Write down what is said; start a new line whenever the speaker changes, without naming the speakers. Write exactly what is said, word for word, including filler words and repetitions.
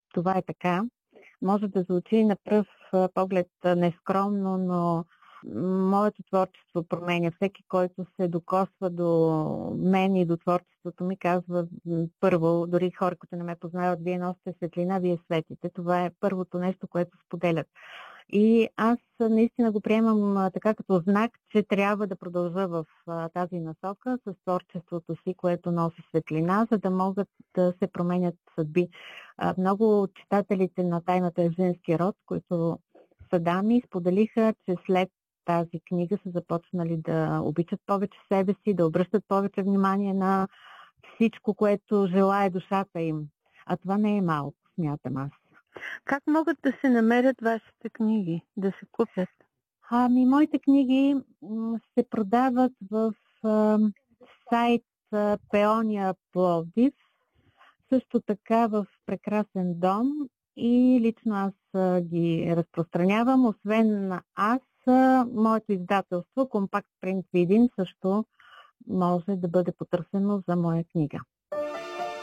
това е така. Може да звучи на пръв поглед нескромно, но моето творчество променя. Всеки, който се докосва до мен и до творчеството ми, казва първо, дори хора, които не ме познават, вие носите светлина, вие светите. Това е първото нещо, което споделят. И аз наистина го приемам така като знак, че трябва да продължа в тази насока с творчеството си, което носи светлина, за да могат да се променят съдби. Много от читателите на Тайната е в женски род, които са дами, споделиха, че след тази книга са започнали да обичат повече себе си, да обръщат повече внимание на всичко, което желае душата им. А това не е малко, смятам аз.
Как могат да се намерят вашите книги, да се купят?
Ами, моите книги се продават в а, сайт а, Пеония Пловдив, също така в Прекрасен дом и лично аз а, ги разпространявам. Освен аз, а, моето издателство Compact Print Видин също може да бъде потърсено за моя книга.